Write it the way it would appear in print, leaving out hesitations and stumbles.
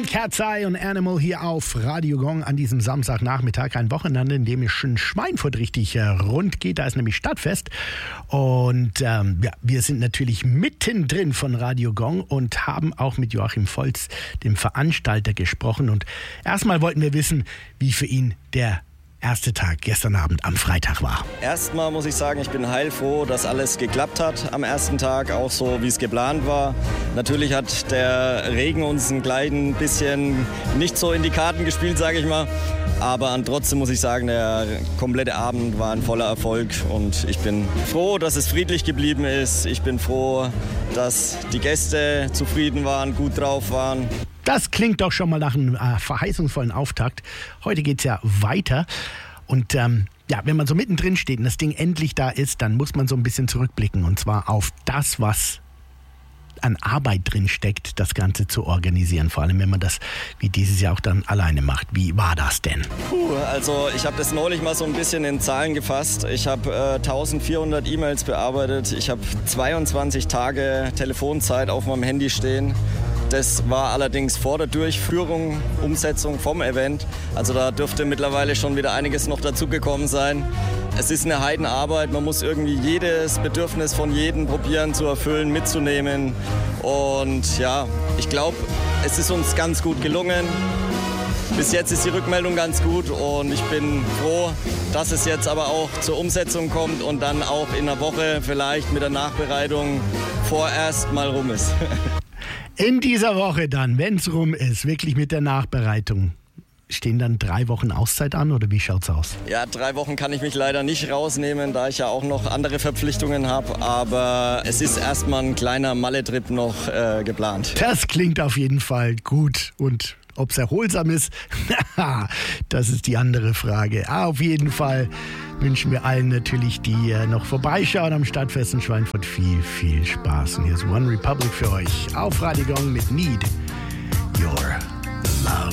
Cat's Eye und Animal hier auf Radio Gong an diesem Samstagnachmittag. Ein Wochenende, in dem es in Schweinfurt richtig rund geht. Da ist nämlich Stadtfest. Und wir sind natürlich mittendrin von Radio Gong und haben auch mit Joachim Volz, dem Veranstalter, gesprochen. Und erstmal wollten wir wissen, wie für ihn der erste Tag gestern Abend am Freitag war. Erstmal muss ich sagen, ich bin heilfroh, dass alles geklappt hat am ersten Tag, auch so wie es geplant war. Natürlich hat der Regen uns ein kleines bisschen nicht so in die Karten gespielt, sage ich mal. Aber trotzdem muss ich sagen, der komplette Abend war ein voller Erfolg und ich bin froh, dass es friedlich geblieben ist. Ich bin froh, dass die Gäste zufrieden waren, gut drauf waren. Das klingt doch schon mal nach einem verheißungsvollen Auftakt. Heute geht's ja weiter. Und wenn man so mittendrin steht und das Ding endlich da ist, dann muss man so ein bisschen zurückblicken. Und zwar auf das, was an Arbeit drin steckt, das Ganze zu organisieren. Vor allem, wenn man das wie dieses Jahr auch dann alleine macht. Wie war das denn? Also ich habe das neulich mal so ein bisschen in Zahlen gefasst. Ich habe 1400 E-Mails bearbeitet. Ich habe 22 Tage Telefonzeit auf meinem Handy stehen. Das war allerdings vor der Durchführung, Umsetzung vom Event. Also da dürfte mittlerweile schon wieder einiges noch dazugekommen sein. Es ist eine Heidenarbeit, man muss irgendwie jedes Bedürfnis von jedem probieren zu erfüllen, mitzunehmen. Und ja, ich glaube, es ist uns ganz gut gelungen. Bis jetzt ist die Rückmeldung ganz gut und ich bin froh, dass es jetzt aber auch zur Umsetzung kommt und dann auch in einer Woche vielleicht mit der Nachbereitung vorerst mal rum ist. In dieser Woche dann, wenn es rum ist, wirklich mit der Nachbereitung, stehen dann 3 Wochen Auszeit an oder wie schaut's aus? Ja, 3 Wochen kann ich mich leider nicht rausnehmen, da ich ja auch noch andere Verpflichtungen habe. Aber es ist erstmal ein kleiner Malle-Trip noch geplant. Das klingt auf jeden Fall gut. Und ob es erholsam ist, das ist die andere Frage. Auf jeden Fall wünschen wir allen natürlich, die noch vorbeischauen am Stadtfest in Schweinfurt, viel, viel Spaß. Und hier ist One Republic für euch auf Radio Gong mit Need Your Love.